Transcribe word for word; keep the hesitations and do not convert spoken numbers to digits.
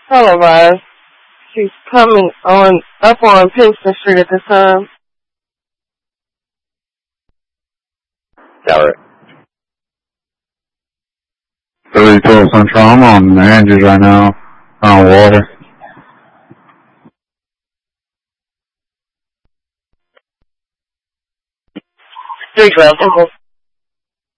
televised. She's coming on up on Pinkston Street at this time. Got it. thirty-twelve Central. I'm on Andrews right now. On water. three twelve.